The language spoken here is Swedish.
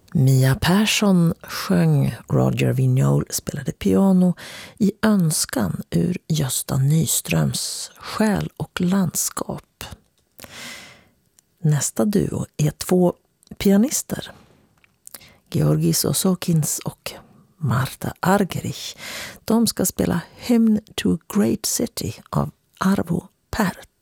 Mia Persson sjöng, Roger Vignol spelade piano i Önskan ur Gösta Nyströms Själ och landskap. Nästa duo är två pianister, Georgis Osokins och Marta Argerich. De ska spela Hymn to a Great City av Arvo Pärt.